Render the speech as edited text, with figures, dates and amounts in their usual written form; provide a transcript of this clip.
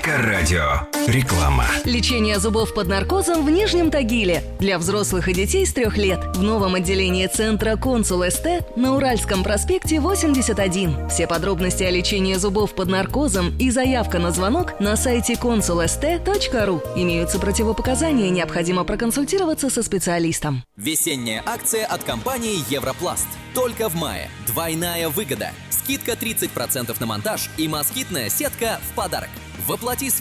Авторадио. Реклама. Лечение зубов под наркозом в Нижнем Тагиле. Для взрослых и детей с 3 лет. В новом отделении центра «Консул СТ» на Уральском проспекте 81. Все подробности о лечении зубов под наркозом и заявка на звонок на сайте consulst.ru. Имеются противопоказания, необходимо проконсультироваться со специалистом. Весенняя акция от компании «Европласт». Только в мае. Двойная выгода. Скидка 30% на монтаж и москитная сетка в подарок. Воплоти